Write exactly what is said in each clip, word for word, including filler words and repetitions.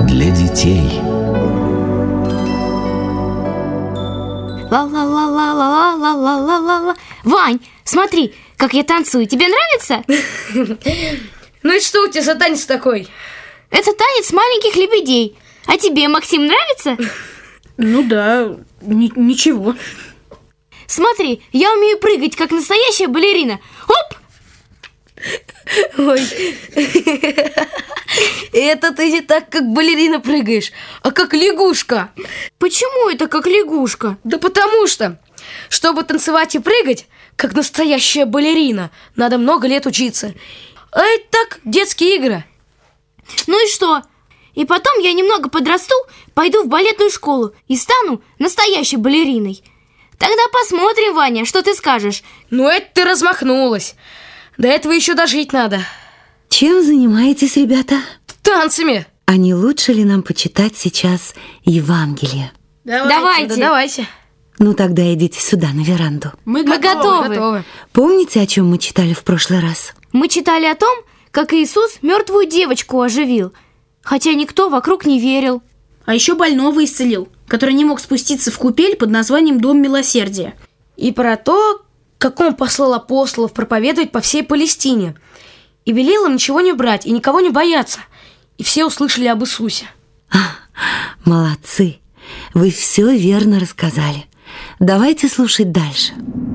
для детей. Ла-ла-ла-ла-ла-ла-ла-ла-ла. Вань, смотри, как я танцую. Тебе нравится? Ну и что у тебя за танец такой? Это танец маленьких лебедей. А тебе, Максим, нравится? Ну да, ни- ничего. Смотри, я умею прыгать, как настоящая балерина. Оп! Ой, это ты не так, как балерина прыгаешь, а как лягушка. Почему это как лягушка? Да потому что, чтобы танцевать и прыгать, как настоящая балерина, надо много лет учиться. А это так, детские игры. Ну и что? И потом я немного подрасту, пойду в балетную школу и стану настоящей балериной. Тогда посмотрим, Ваня, что ты скажешь. Ну это ты размахнулась. До этого еще дожить надо. Чем занимаетесь, ребята? Танцами. А не лучше ли нам почитать сейчас Евангелие? Давайте. Да, давайте. Ну тогда идите сюда, на веранду. Мы, мы готовы. Готовы. Помните, о чем мы читали в прошлый раз? Мы читали о том, как Иисус мертвую девочку оживил, хотя никто вокруг не верил. А еще больного исцелил, который не мог спуститься в купель под названием Дом Милосердия. И про то, как он послал апостолов проповедовать по всей Палестине и велел им ничего не брать и никого не бояться. И все услышали об Иисусе. А, молодцы! Вы все верно рассказали. Давайте слушать дальше.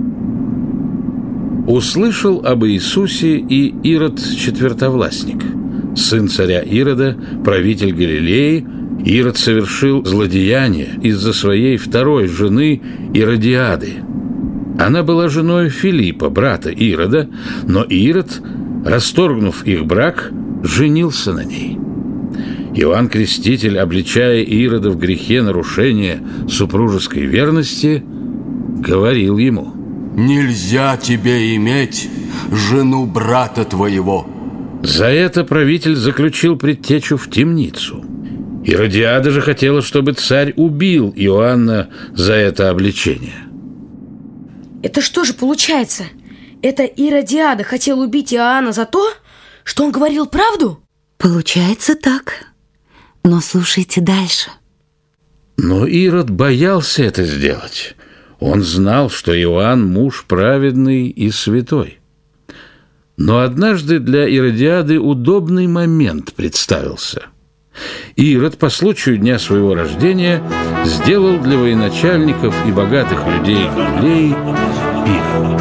Услышал об Иисусе и Ирод Четвертовластник, сын царя Ирода, правитель Галилеи. Ирод совершил злодеяние из-за своей второй жены Иродиады. Она была женой Филиппа, брата Ирода, но Ирод, расторгнув их брак, женился на ней. Иоанн Креститель, обличая Ирода в грехе нарушения супружеской верности, говорил ему: «Нельзя тебе иметь жену брата твоего». За это правитель заключил предтечу в темницу. Иродиада же хотела, чтобы царь убил Иоанна за это обличение. Это что же получается? Это Иродиада хотела убить Иоанна за то, что он говорил правду? Получается так. Но слушайте дальше. Но Ирод боялся это сделать. Он знал, что Иоанн муж праведный и святой. Но однажды для Иродиады удобный момент представился. Ирод по случаю дня своего рождения сделал для военачальников и богатых людей Галилеи пир.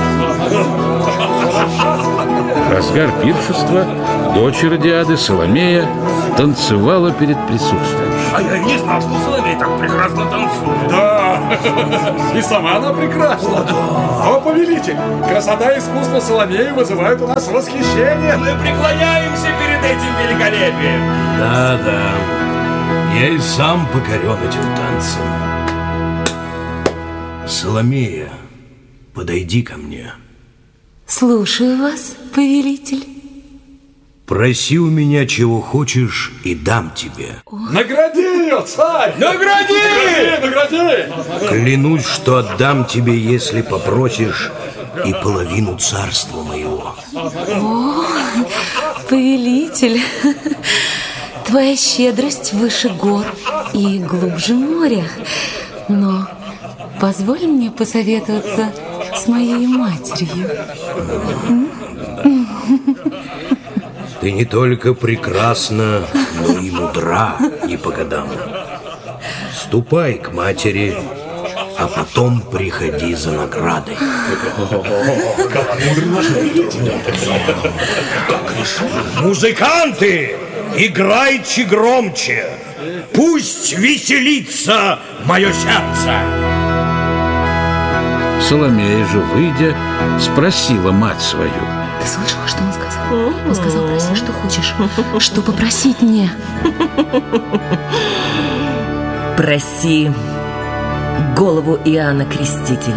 В разгар пиршества дочь Иродиады, Соломея, танцевала перед присутствующими. А я не знал, что Соломея так прекрасно танцует. Да, и сама она прекрасна. О, повелитель, красота и искусство Соломеи вызывают у нас восхищение. Мы преклоняемся перед этим великолепием. Да-да, я и сам покорен этим танцем. Соломея, подойди ко мне. Слушаю вас, повелитель. Проси у меня чего хочешь, и дам тебе. Награди ее, царь! Награди! Награди! Клянусь, что отдам тебе, если попросишь, и половину царства моего. О, повелитель, твоя щедрость выше гор и глубже моря. Но позволь мне посоветоваться с моей матерью. Ты не только прекрасна, но и мудра не по годам. Ступай к матери, а потом приходи за наградой. Музыканты, играйте громче. Пусть веселится мое сердце. Соломея же, выйдя, спросила мать свою: ты слышала, что он сказал? Он сказал: проси, что хочешь. Что попросить мне? Проси голову Иоанна Крестителя.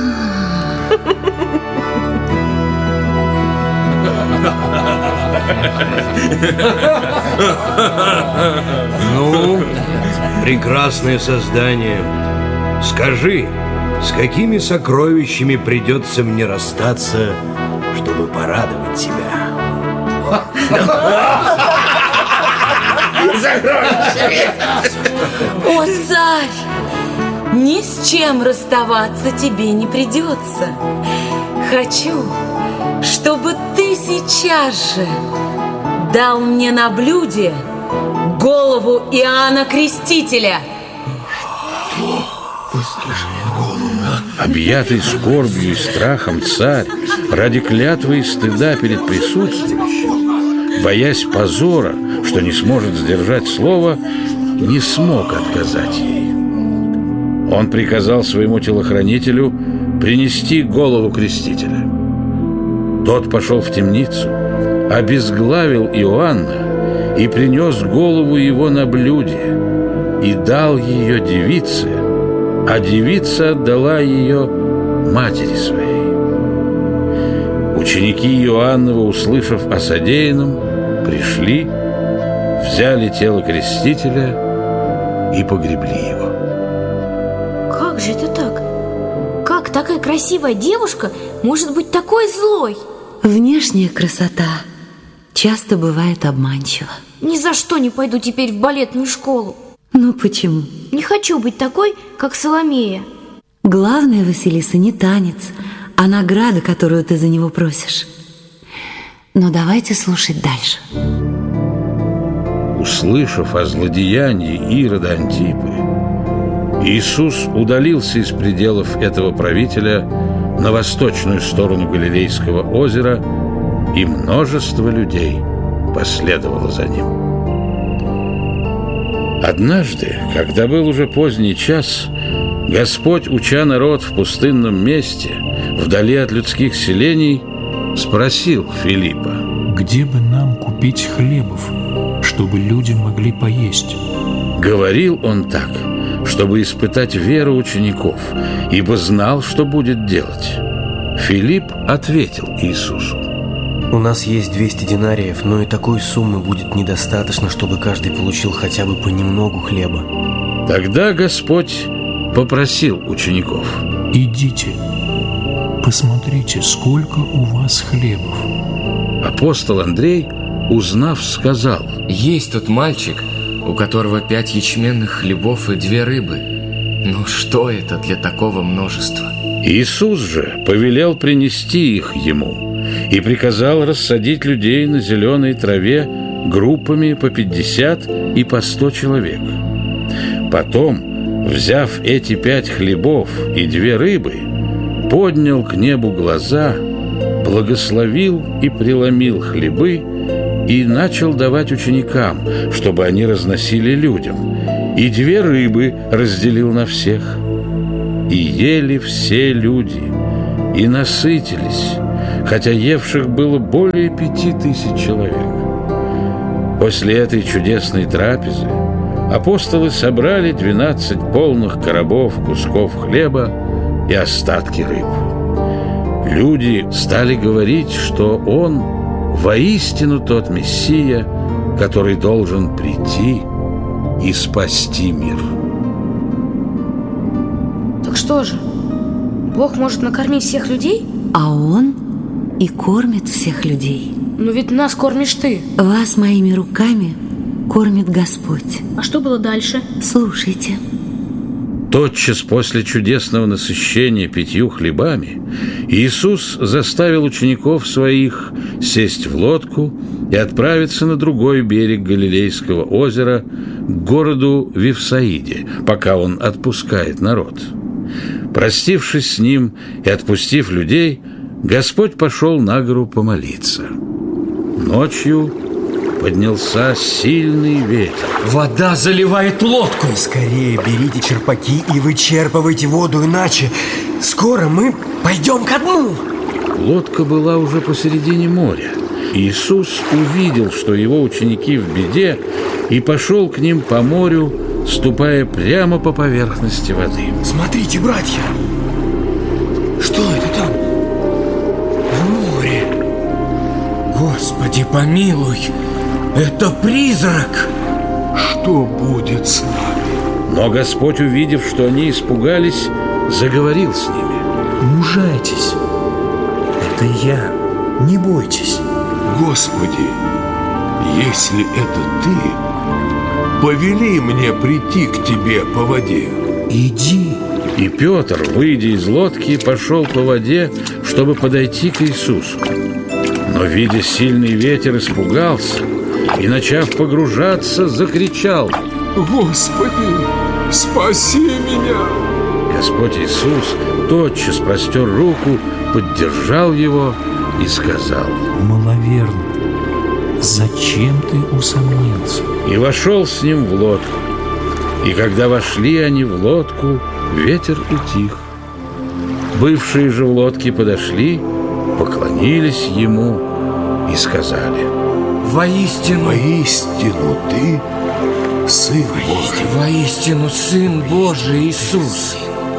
Ну, прекрасное создание, скажи, с какими сокровищами придется мне расстаться, чтобы порадовать тебя? О, царь! Ни с чем расставаться тебе не придется. Хочу, чтобы ты сейчас же дал мне на блюде голову Иоанна Крестителя. Объятый скорбью и страхом царь, ради клятвы и стыда перед присутствующим, боясь позора, что не сможет сдержать слово, не смог отказать ей. Он приказал своему телохранителю принести голову крестителя. Тот пошел в темницу, обезглавил Иоанна и принес голову его на блюде и дал ее девице, а девица отдала ее матери своей. Ученики Иоаннова, услышав о содеянном, пришли, взяли тело крестителя и погребли его. Как же это так? Как такая красивая девушка может быть такой злой? Внешняя красота часто бывает обманчива. Ни за что не пойду теперь в балетную школу. Ну почему? Не хочу быть такой, как Соломея. Главное, Василиса, не танец, а награда, которую ты за него просишь. Но давайте слушать дальше. Услышав о злодеянии Ирода Антипы, Иисус удалился из пределов этого правителя на восточную сторону Галилейского озера, и множество людей последовало за ним. Однажды, когда был уже поздний час, Господь, уча народ в пустынном месте, вдали от людских селений, спросил Филиппа: «Где бы нам купить хлебов, чтобы люди могли поесть?» Говорил он так, чтобы испытать веру учеников, ибо знал, что будет делать. Филипп ответил Иисусу: «У нас есть двести динариев, но и такой суммы будет недостаточно, чтобы каждый получил хотя бы понемногу хлеба». Тогда Господь попросил учеников: «Идите, посмотрите, сколько у вас хлебов». Апостол Андрей, узнав, сказал: «Есть тут мальчик, у которого пять ячменных хлебов и две рыбы. Но что это для такого множества?» Иисус же повелел принести их ему и приказал рассадить людей на зеленой траве группами по пятьдесят и по сто человек. Потом, взяв эти пять хлебов и две рыбы, поднял к небу глаза, благословил и преломил хлебы и начал давать ученикам, чтобы они разносили людям, и две рыбы разделил на всех. И ели все люди, и насытились, хотя евших было более пяти тысяч человек. После этой чудесной трапезы апостолы собрали двенадцать полных коробов кусков хлеба и остатки рыб. Люди стали говорить, что он воистину тот Мессия, который должен прийти и спасти мир. Так что же, Бог может накормить всех людей? А Он и кормит всех людей. Но ведь нас кормишь ты. Вас моими руками кормит Господь. А что было дальше? Слушайте. Тотчас после чудесного насыщения пятью хлебами Иисус заставил учеников своих сесть в лодку и отправиться на другой берег Галилейского озера к городу Вифсаиде, пока Он отпускает народ. Простившись с ним и отпустив людей, Господь пошел на гору помолиться. Ночью поднялся сильный ветер. Вода заливает лодку. Скорее берите черпаки и вычерпывайте воду, иначе скоро мы пойдем ко дну. Лодка была уже посередине моря. Иисус увидел, что его ученики в беде, и пошел к ним по морю, ступая прямо по поверхности воды. Смотрите, братья, что это там? В море. Господи, помилуй, это призрак. Что будет с нами? Но Господь, увидев, что они испугались, заговорил с ними: «Мужайтесь, это я, не бойтесь». Господи, если это ты, повели мне прийти к тебе по воде. Иди. И Петр, выйдя из лодки, пошел по воде, чтобы подойти к Иисусу. Но, видя сильный ветер, испугался и, начав погружаться, закричал: Господи, спаси меня! Господь Иисус тотчас простер руку, поддержал его и сказал: маловерный, зачем ты усомнился? И вошел с ним в лодку. И когда вошли они в лодку, ветер утих. Бывшие же в лодке подошли, поклонились ему и сказали: Воистину, воистину ты Сын Божий. Воистину Сын Божий Иисус.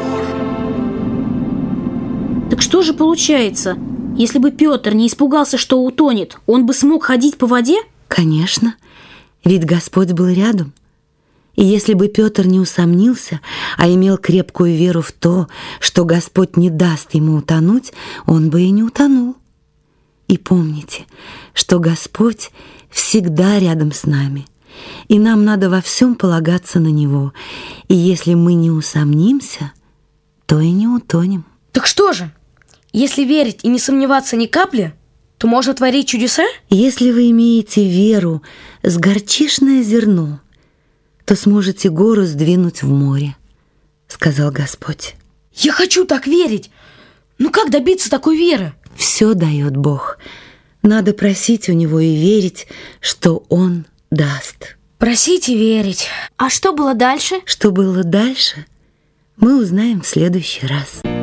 Так что же получается? Если бы Петр не испугался, что утонет, он бы смог ходить по воде? Конечно, ведь Господь был рядом. И если бы Петр не усомнился, а имел крепкую веру в то, что Господь не даст ему утонуть, он бы и не утонул. И помните, что Господь всегда рядом с нами, и нам надо во всем полагаться на Него. И если мы не усомнимся, то и не утонем. Так что же, если верить и не сомневаться ни капли, то можно творить чудеса? Если вы имеете веру с горчишное зерно, то сможете гору сдвинуть в море, сказал Господь. Я хочу так верить. Ну как добиться такой веры? Все дает Бог. Надо просить у Него и верить, что Он даст. Просить и верить. А что было дальше? Что было дальше, мы узнаем в следующий раз.